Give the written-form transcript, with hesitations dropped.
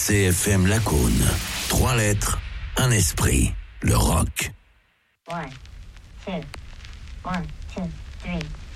RCFM Lacaune. 3 lettres, un esprit. Le rock. 1, 2, 1, 2, 3.